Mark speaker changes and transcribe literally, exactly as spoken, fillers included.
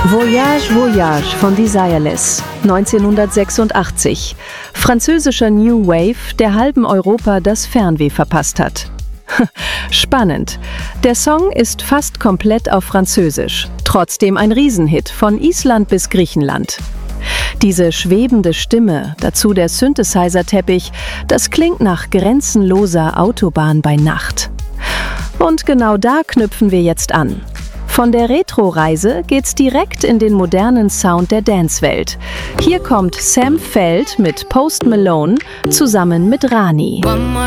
Speaker 1: Voyage, Voyage von Desireless, neunzehnhundertsechsundachtzig. Französischer New Wave, der halben Europa das Fernweh verpasst hat. Spannend. Der Song ist fast komplett auf Französisch. Trotzdem ein Riesenhit, von Island bis Griechenland. Diese schwebende Stimme, dazu der Synthesizer-Teppich, das klingt nach grenzenloser Autobahn bei Nacht. Und genau da knüpfen wir jetzt an. Von der Retro-Reise geht's direkt in den modernen Sound der Dancewelt. Hier kommt Sam Feld mit Post Malone zusammen mit Rani.